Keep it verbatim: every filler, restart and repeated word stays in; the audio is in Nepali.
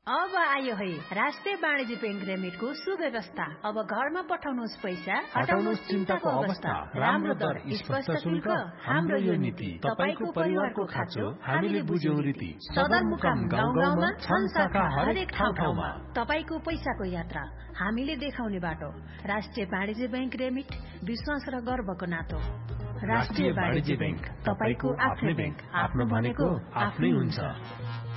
अब आयो है राष्ट्रिय वाणिज्य बैंक रेमिटको सुव्यवस्था। अब घरमा पठाउनुहोस् पैसा, हटाउनुहोस् चिन्ताको अवस्था। राम्रो दर, स्पष्ट शुल्क, हाम्रो यो नीति। तपाईको परिवारको खाँचो हामीले बुझ्यौं रीति। सदरमुकाम गाउँ गाउँमा छन् शाखा हरेक ठाउँ ठाउँमा। तपाईको पैसाको यात्रा हामीले देखाउने बाटो। राष्ट्रिय वाणिज्य बैंक रेमिट, विश्वास र गर्वको नातो। राष्ट्रिय वाणिज्य बैंक, तपाईको आफ्नै बैंक। आफ्नो भनेको आफ्नै हुन्छ।